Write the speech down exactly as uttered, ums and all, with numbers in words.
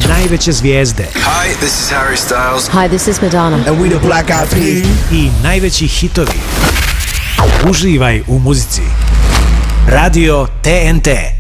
najveće zvijezde. Hi, this is Harry Styles. Hi, this is Madonna. And we the Black Eyed Peas. I najveći hitovi. Uživaj u muzici. Radio T N T.